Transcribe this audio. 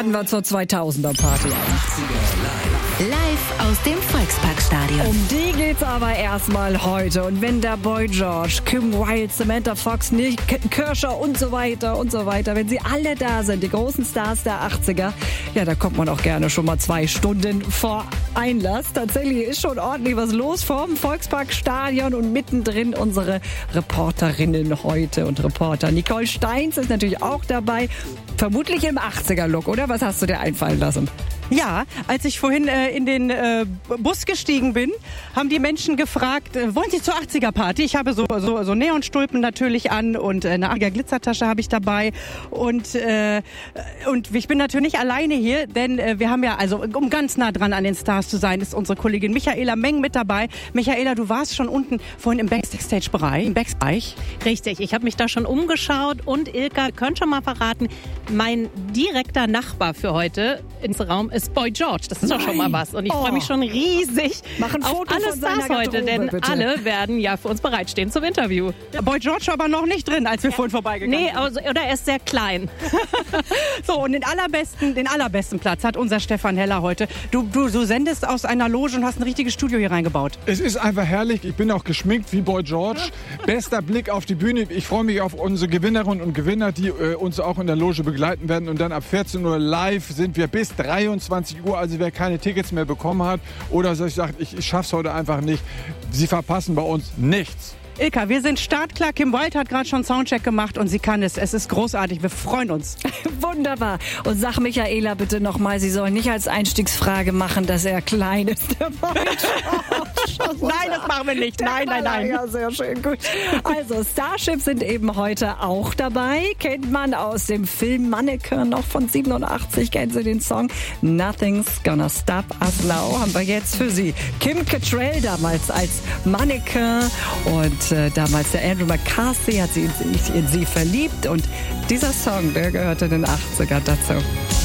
laden wir zur 2000er-Party ein. Live aus dem Volksparkstadion. Um die geht's aber erstmal heute. Und wenn der Boy George, Kim Wilde, Samantha Fox, Nick Kershaw und so weiter, wenn sie alle da sind, die großen Stars der 80er, ja, da kommt man auch gerne schon mal 2 Stunden vor Einlass. Tatsächlich ist schon ordentlich was los vorm Volksparkstadion und mittendrin unsere Reporterinnen heute und Reporter. Nicole Steins ist natürlich auch dabei. Vermutlich im 80er-Look, oder? Was hast du dir einfallen lassen? Ja, als ich vorhin in den Bus gestiegen bin, haben die Menschen gefragt, wollen Sie zur 80er-Party? Ich habe so Neonstulpen natürlich an und eine 80er Glitzertasche habe ich dabei. Und ich bin natürlich nicht alleine hier, denn wir haben ja, also um ganz nah dran an den Stars zu sein, ist unsere Kollegin Michaela Meng mit dabei. Michaela, du warst schon unten vorhin im Backstage-Bereich. Richtig, ich habe mich da schon umgeschaut und Ilka, könnt schon mal verraten, mein direkter Nachbar für heute ins Raum ist Boy George. Das ist doch schon mal was. Und ich freue mich schon riesig auf alle Stars heute, denn alle werden ja für uns bereitstehen zum Interview. Boy George war aber noch nicht drin, als wir vorhin vorbeigegangen sind. Nee, also, oder er ist sehr klein. So, und den allerbesten Platz hat unser Stefan Heller heute. Du sendest aus einer Loge und hast ein richtiges Studio hier reingebaut. Es ist einfach herrlich. Ich bin auch geschminkt wie Boy George. Bester Blick auf die Bühne. Ich freue mich auf unsere Gewinnerinnen und Gewinner, die uns auch in der Loge begleiten werden. Und dann ab 14 Uhr live sind wir bis 23 Uhr. Also wer keine Tickets mehr bekommen hat oder sich sagt, ich schaff's heute einfach nicht, Sie verpassen bei uns nichts. Ilka, wir sind startklar. Kim Wilde hat gerade schon Soundcheck gemacht und sie kann es. Es ist großartig. Wir freuen uns. Wunderbar. Und sag Michaela bitte nochmal, sie soll nicht als Einstiegsfrage machen, dass er klein ist. Nein, das machen wir nicht. Nein. Ja, sehr schön, gut. Also, Starship sind eben heute auch dabei. Kennt man aus dem Film Mannequin noch von 87. Kennen Sie den Song? Nothing's Gonna Stop Us Now haben wir jetzt für Sie. Kim Cattrall damals als Mannequin und damals der Andrew McCarthy hat sie in sie verliebt und dieser Song, der gehört in den 80er dazu.